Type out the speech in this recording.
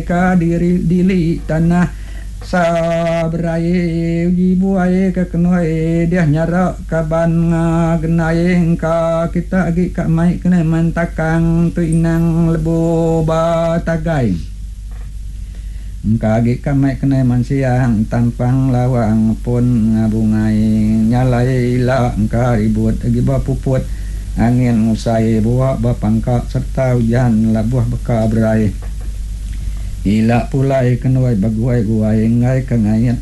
ka dili tanah sabraye jibuaye ka kenoi dia nyara kaban genai ka kita agi ka mai kena mantakang tu inang lebo batagai ka agi ka mai kena mansiang tampang lawang pun ngabungai nyalai la ka ribut agi bapuput angin usai buah bapangka serta hujan labuah beka berai ila pulai kenoi baguai guai ngai kangayat